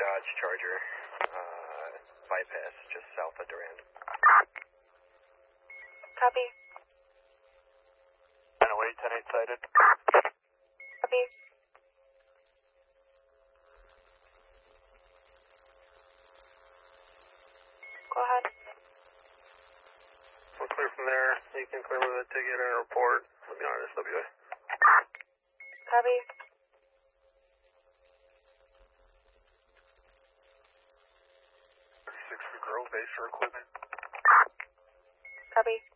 Dodge Charger, bypass just south of Durand. Copy. 1008, 10-8 sighted. Copy. Go ahead. We're clear from there. You can clear with a ticket and a report. Let me on SWA. Copy. 36 for Grove base for equipment. Copy.